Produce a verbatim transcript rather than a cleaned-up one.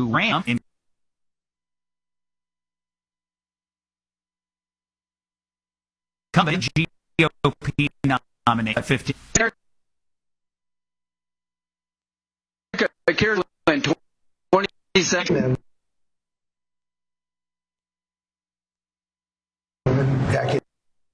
who ran in incumbent G O P nominee at fifteen. Carolyn, twenty seconds.